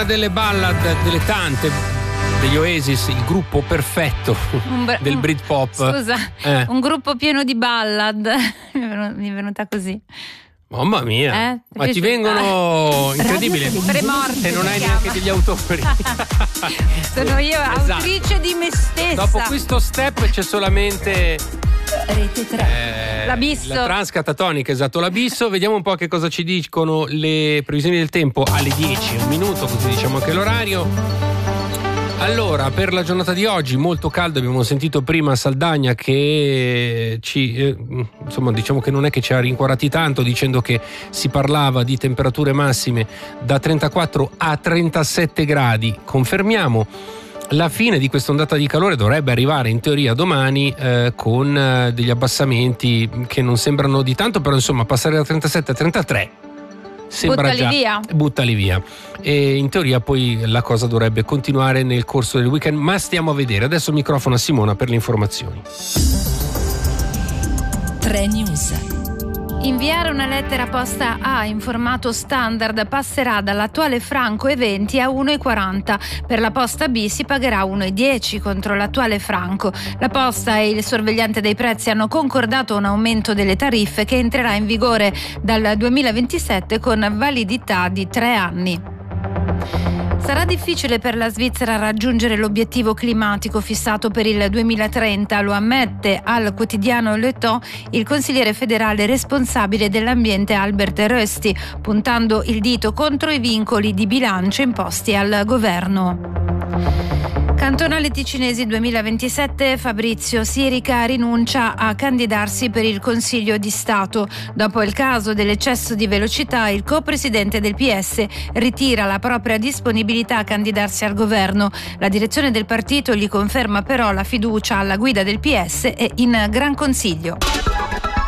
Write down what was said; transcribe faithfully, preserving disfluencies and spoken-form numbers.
delle ballad, delle tante, degli Oasis, il gruppo perfetto br- del Britpop. Scusa, eh. un gruppo pieno di ballad. Mi è venuta così. Mamma mia, eh? ma ti vengono incredibile premorti e non hai neanche degli autori. Sono io esatto. autrice di me stessa. Dopo questo step c'è solamente Rete tre. Eh, l'abisso. La transcatatonica, esatto, l'abisso. Vediamo un po' che cosa ci dicono le previsioni del tempo alle dieci, un minuto, così diciamo anche l'orario. Allora, per la giornata di oggi molto caldo, abbiamo sentito prima Saldagna che ci, eh, insomma, diciamo che non è che ci ha rincuorati tanto dicendo che si parlava di temperature massime da trentaquattro a trentasette gradi. Confermiamo. La fine di questa ondata di calore dovrebbe arrivare in teoria domani eh, con eh, degli abbassamenti che non sembrano di tanto, però insomma passare da trentasette a trentatré sembra buttali già via. buttali via e in teoria poi la cosa dovrebbe continuare nel corso del weekend, ma stiamo a vedere. Adesso il microfono a Simona per le informazioni. tre News. Inviare una lettera posta A in formato standard passerà dall'attuale franco e venti a uno e quaranta. Per la posta B si pagherà uno e dieci contro l'attuale franco. La posta e il sorvegliante dei prezzi hanno concordato un aumento delle tariffe che entrerà in vigore dal duemilaventisette con validità di tre anni. Sarà difficile per la Svizzera raggiungere l'obiettivo climatico fissato per il duemilatrenta, lo ammette al quotidiano Le Temps il consigliere federale responsabile dell'ambiente Albert Rösti, puntando il dito contro i vincoli di bilancio imposti al governo. Cantonale Ticinesi duemilaventisette, Fabrizio Sirica rinuncia a candidarsi per il Consiglio di Stato. Dopo il caso dell'eccesso di velocità, il co-presidente del P S ritira la propria disponibilità a candidarsi al governo. La direzione del partito gli conferma però la fiducia alla guida del P S e in Gran Consiglio.